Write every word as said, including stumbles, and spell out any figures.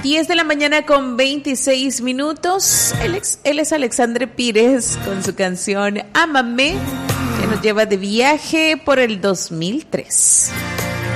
diez de la mañana con veintiséis minutos. Él es, él es Alexandre Pires con su canción Ámame, que nos lleva de viaje por el dos mil tres.